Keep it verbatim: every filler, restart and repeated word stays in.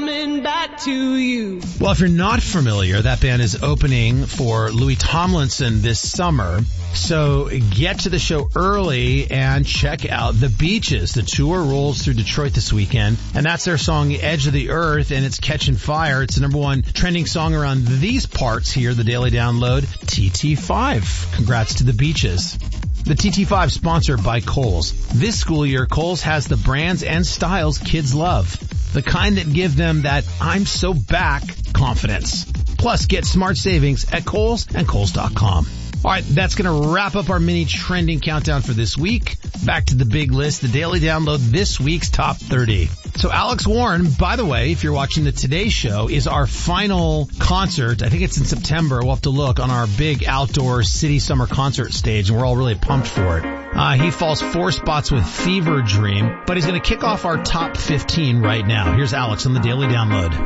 coming back to you. Well, if you're not familiar, that band is opening for Louis Tomlinson this summer. So get to the show early and check out The Beaches. The tour rolls through Detroit this weekend, and that's their song Edge of the Earth, and it's catching fire. It's the number one trending song around these parts here, the Daily Download, T T five. Congrats to The Beaches. The T T five sponsored by Kohl's. This school year, Kohl's has the brands and styles kids love. The kind that give them that I'm so back confidence. Plus, get smart savings at Kohl's and Kohl's dot com. All right, that's going to wrap up our mini trending countdown for this week. Back to the big list, the Daily Download, this week's top thirty. So Alex Warren, by the way, if you're watching the Today Show, is our final concert. I think it's in September. We'll have to look on our big outdoor city summer concert stage, and we're all really pumped for it. Uh, he falls four spots with Fever Dream, but he's going to kick off our top fifteen right now. Here's Alex on the Daily Download.